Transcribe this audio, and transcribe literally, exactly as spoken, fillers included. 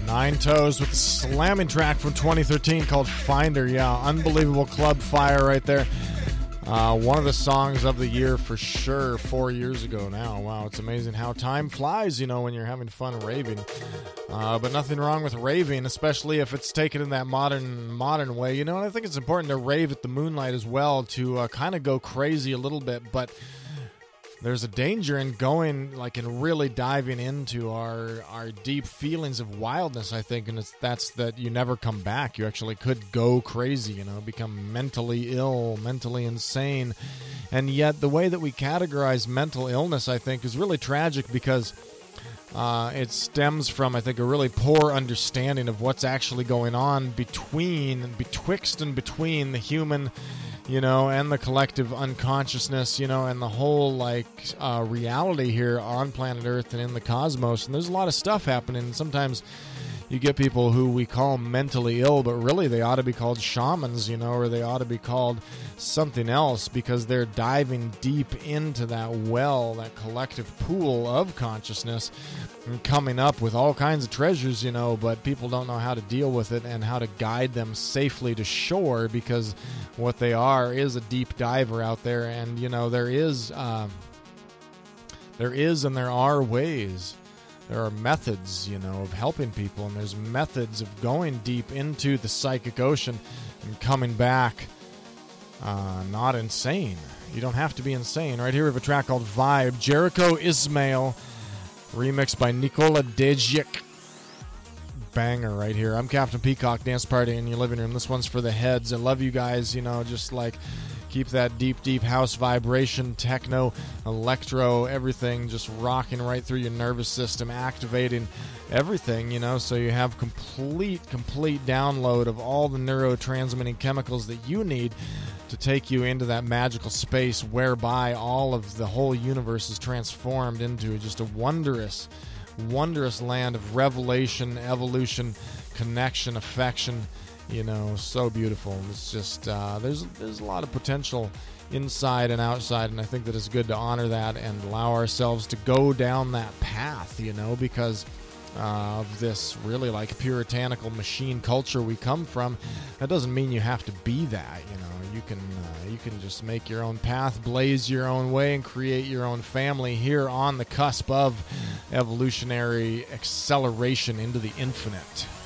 Nine Toes with a slamming track from twenty thirteen called Finder. Yeah, unbelievable club fire right there. Uh, one of the songs of the year for sure, four years ago now. Wow, it's amazing how time flies, you know, when you're having fun raving. Uh, but nothing wrong with raving, especially if it's taken in that modern modern way. You know, and I think it's important to rave at the moonlight as well, to uh, kind of go crazy a little bit, but there's a danger in going, like, and really diving into our our deep feelings of wildness, I think, and it's that's that you never come back. You actually could go crazy, you know, become mentally ill, mentally insane. And yet the way that we categorize mental illness, I think, is really tragic because uh, it stems from, I think, a really poor understanding of what's actually going on between, betwixt and between the human, you know, and the collective unconsciousness, you know, and the whole, like, uh, reality here on planet Earth and in the cosmos. And there's a lot of stuff happening. And sometimes you get people who we call mentally ill, but really they ought to be called shamans, you know, or they ought to be called something else because they're diving deep into that well, that collective pool of consciousness and coming up with all kinds of treasures, you know, but people don't know how to deal with it and how to guide them safely to shore because what they are is a deep diver out there. And, you know, there is, uh, there is and there are ways. There are methods, you know, of helping people, and there's methods of going deep into the psychic ocean and coming back uh, not insane. You don't have to be insane. Right here we have a track called Vibe, Jericho Ismail, remixed by Nikola Dejic. Banger right here. I'm Captain Peacock, dance party in your living room. This one's for the heads. I love you guys, you know, just like keep that deep, deep house vibration, techno, electro, everything just rocking right through your nervous system, activating everything, you know, so you have complete, complete download of all the neurotransmitting chemicals that you need to take you into that magical space whereby all of the whole universe is transformed into just a wondrous, wondrous land of revelation, evolution, connection, affection. You know, so beautiful. It's just uh, there's there's a lot of potential inside and outside, and I think that it's good to honor that and allow ourselves to go down that path. You know, because uh, of this really like puritanical machine culture we come from. That doesn't mean you have to be that. You know, you can uh, you can just make your own path, blaze your own way, and create your own family here on the cusp of evolutionary acceleration into the infinite.